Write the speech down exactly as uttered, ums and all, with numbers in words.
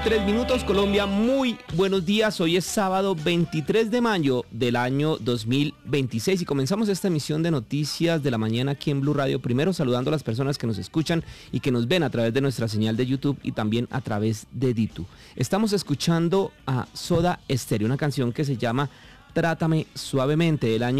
Tres minutos, Colombia, muy buenos días. Hoy es sábado veintitrés de mayo del año dos mil veintiséis y comenzamos esta emisión de Noticias de la Mañana aquí en Blue Radio. Primero saludando a las personas que nos escuchan y que nos ven a través de nuestra señal de YouTube y también a través de Ditu. Estamos escuchando a Soda Stereo, una canción que se llama Trátame Suavemente, del año